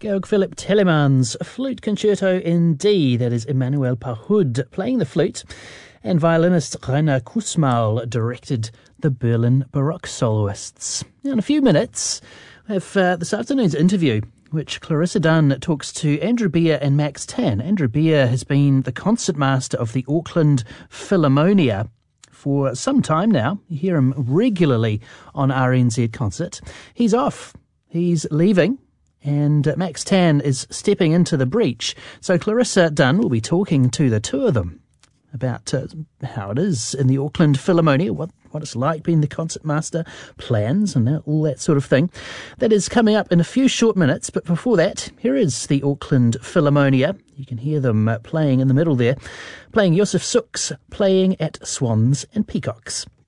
Georg Philipp Telemann's Flute Concerto in D, that is Emanuel Pahud playing the flute, and violinist Rainer Kussmaul directed the Berlin Baroque soloists. Now, in a few minutes, we have this afternoon's interview, which Clarissa Dunn talks to Andrew Beer and Max Tan. Andrew Beer has been the concertmaster of the Auckland Philharmonia for some time now. You hear him regularly on RNZ Concert. He's off. He's leaving. And Max Tan is stepping into the breach. So Clarissa Dunn will be talking to the two of them about how it is in the Auckland Philharmonia, what it's like being the concertmaster, plans and all that sort of thing. That is coming up in a few short minutes, but before that, here is the Auckland Philharmonia. You can hear them playing in the middle there, playing Josef Suk's Playing at Swans and Peacocks.